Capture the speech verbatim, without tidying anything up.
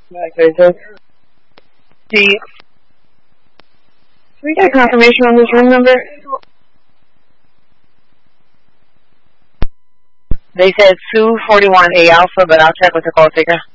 Do you, we get confirmation on this room number? They said two forty-one A Alpha, but I'll check with the call taker.